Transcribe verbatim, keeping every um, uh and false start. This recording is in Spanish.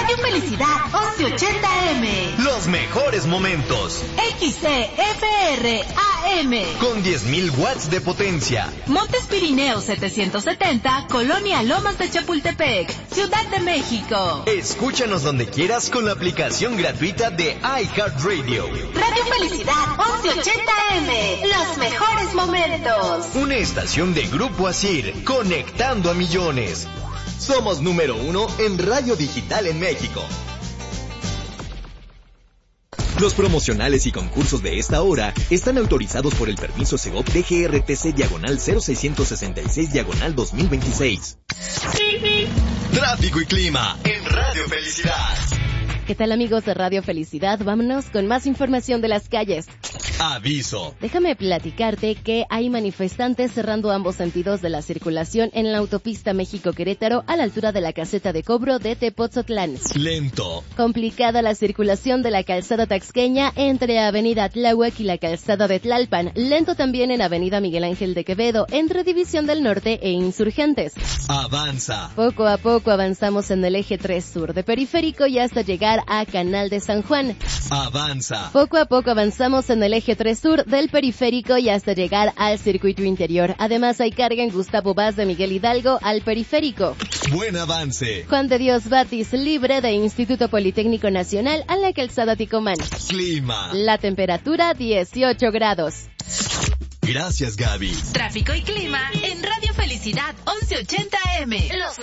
Radio Felicidad once ochenta eme. Los mejores momentos. X C F R A M. Con diez mil watts de potencia. Montes Pirineos setecientos setenta, Colonia Lomas de Chapultepec, Ciudad de México. Escúchanos donde quieras con la aplicación gratuita de iHeartRadio. Radio Felicidad once ochenta eme. Los mejores momentos. Una estación de Grupo Asir, conectando a millones. Somos número uno en radio digital en México. Los promocionales y concursos de esta hora están autorizados por el permiso Segov D G R T C diagonal cero seiscientos sesenta y seis diagonal dos mil veintiséis. Tráfico y clima en Radio Felicidad. ¿Qué tal, amigos de Radio Felicidad? Vámonos con más información de las calles. Aviso. Déjame platicarte que hay manifestantes cerrando ambos sentidos de la circulación en la autopista México-Querétaro a la altura de la caseta de cobro de Tepotzotlán. Lento. Complicada la circulación de la calzada taxqueña entre Avenida Tláhuac y la calzada de Tlalpan. Lento también en Avenida Miguel Ángel de Quevedo entre División del Norte e Insurgentes. Avanza. Poco a poco avanzamos en el eje tres sur de Periférico y hasta llegar a Canal de San Juan. Avanza. Poco a poco avanzamos en el eje tres sur del Periférico y hasta llegar al circuito interior. Además hay carga en Gustavo Vaz de Miguel Hidalgo al Periférico. Buen avance. Juan de Dios Batis libre de Instituto Politécnico Nacional a la calzada Ticomán. Clima. La temperatura dieciocho grados. Gracias, Gaby. Tráfico y clima en Radio Felicidad once ochenta eme. Los